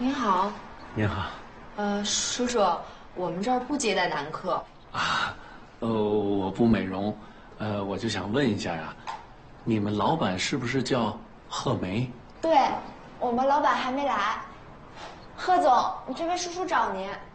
您好。 您好。 叔叔，我们这儿不接待男客。 啊，我不美容，我就想问一下呀，你们老板是不是叫贺梅？ 对，我们老板还没来。贺总，这位叔叔找您。